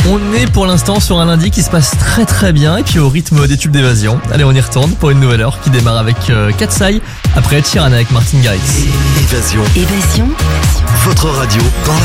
On est pour l'instant sur un lundi qui se passe très très bien et puis au rythme des tubes d'évasion. Allez, on y retourne pour une nouvelle heure qui démarre avec Katsai, après Ed Sheeran avec Martin Garrix. Évasion. Votre radio dans la